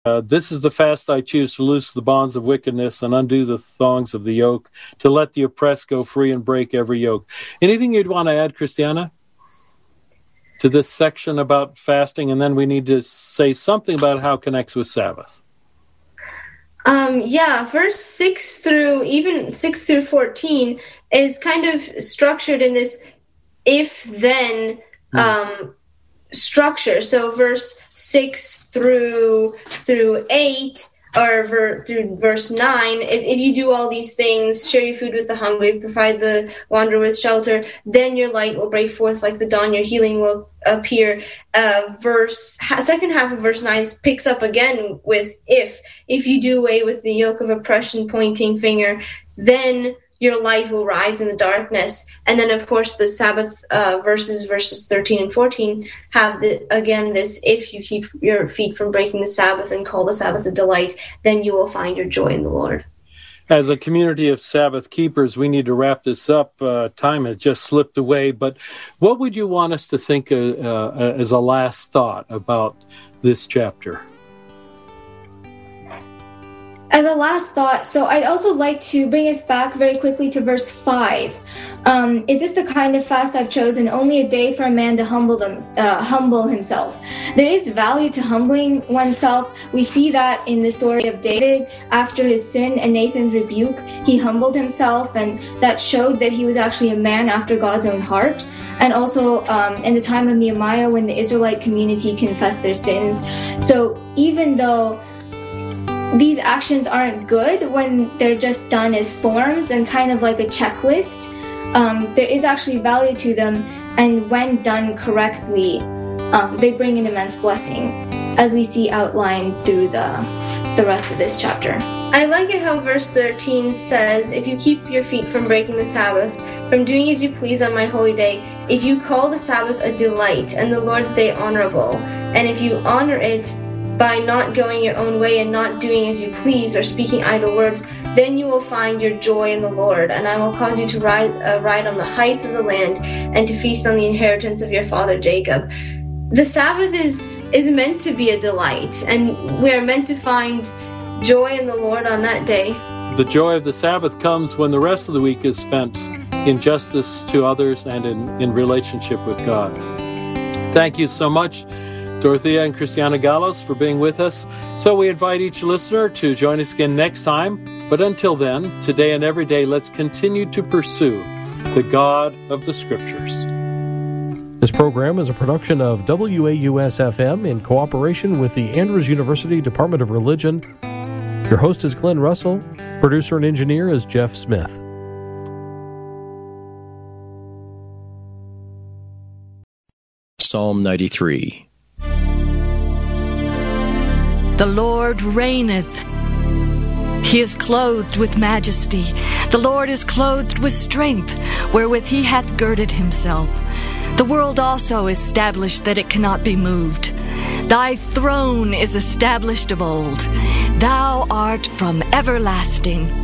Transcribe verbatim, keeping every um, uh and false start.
Uh, this is the fast I choose, to loose the bonds of wickedness and undo the thongs of the yoke, to let the oppressed go free and break every yoke. Anything you'd want to add, Christiana, to this section about fasting? And then we need to say something about how it connects with Sabbath. Um, yeah, verse six through, even six through fourteen is kind of structured in this if-then um, structure. So verse six through through eight, or ver, through verse nine, is if you do all these things, share your food with the hungry, provide the wanderer with shelter, then your light will break forth like the dawn, your healing will appear. Uh, verse second half of verse nine picks up again with if. If you do away with the yoke of oppression, pointing finger, then your light will rise in the darkness. And then, of course, the Sabbath uh, verses, verses thirteen and fourteen, have, the, again, this, if you keep your feet from breaking the Sabbath and call the Sabbath a delight, then you will find your joy in the Lord. As a community of Sabbath keepers, we need to wrap this up. Uh, time has just slipped away. But what would you want us to think uh, uh, as a last thought about this chapter? As a last thought, so I'd also like to bring us back very quickly to verse five. Um, is this the kind of fast I've chosen? Only a day for a man to humble them, uh, humble himself. There is value to humbling oneself. We see that in the story of David. After his sin and Nathan's rebuke, he humbled himself, and that showed that he was actually a man after God's own heart. And also um, in the time of Nehemiah, when the Israelite community confessed their sins. So even though these actions aren't good when they're just done as forms and kind of like a checklist, um, there is actually value to them, and when done correctly, um, they bring an immense blessing, as we see outlined through the the rest of this chapter. I like it how verse thirteen says, if you keep your feet from breaking the Sabbath, from doing as you please on my holy day, if you call the Sabbath a delight and the Lord's day honorable, and if you honor it by not going your own way and not doing as you please or speaking idle words, then you will find your joy in the Lord, and I will cause you to ride, uh, ride on the heights of the land and to feast on the inheritance of your father Jacob. The Sabbath is, is meant to be a delight, and we are meant to find joy in the Lord on that day. The joy of the Sabbath comes when the rest of the week is spent in justice to others and in, in relationship with God. Thank you so much, Dorothea and Christiana Gallos, for being with us. So we invite each listener to join us again next time. But until then, today and every day, let's continue to pursue the God of the Scriptures. This program is a production of W A U S F M in cooperation with the Andrews University Department of Religion. Your host is Glenn Russell. Producer and engineer is Jeff Smith. Psalm ninety-three. The Lord reigneth. He is clothed with majesty. The Lord is clothed with strength, wherewith he hath girded himself. The world also is established that it cannot be moved. Thy throne is established of old. Thou art from everlasting.